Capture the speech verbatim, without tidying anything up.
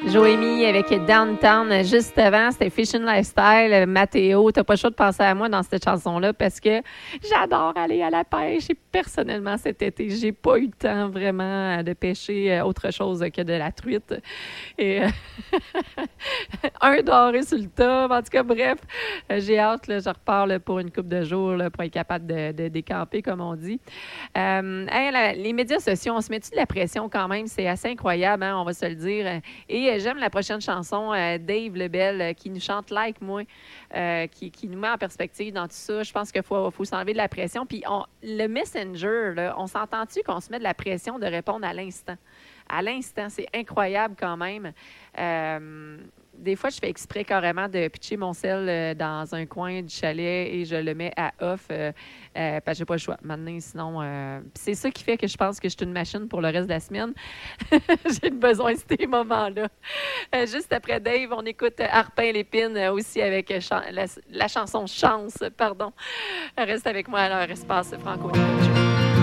Joémie avec Downtown. Juste avant, c'était Fishing Lifestyle. Mathéo, t'as pas le choix de penser à moi dans cette chanson-là parce que j'adore aller à la pêche. Et personnellement, cet été, j'ai pas eu le temps vraiment de pêcher autre chose que de la truite. Et un doré sur le top. En tout cas, bref, j'ai hâte. Là, je repars là, pour une couple de jours là, pour être capable de, de décamper, comme on dit. Euh, hey, la, les médias sociaux, on se met-tu de la pression quand même? C'est assez incroyable, hein, on va se le dire. Et j'aime la prochaine chanson, euh, Dave Lebel, euh, qui nous chante Like Moi, euh, qui, qui nous met en perspective dans tout ça. Je pense qu'il faut, faut s'enlever de la pression. Puis on, le Messenger, là, on s'entend-tu qu'on se met de la pression de répondre à l'instant? À l'instant, c'est incroyable quand même. Euh, des fois, je fais exprès carrément de pitcher mon sel euh, dans un coin du chalet et je le mets à off euh, euh, parce que j'ai pas le choix. Maintenant, sinon, euh, c'est ça qui fait que je pense que je suis une machine pour le reste de la semaine. J'ai besoin de ces moments-là. Euh, juste après Dave, on écoute Harpin Lépine euh, aussi avec euh, chan- la, la chanson Chance. Pardon. Reste avec moi à leur espace franco-néerlandais.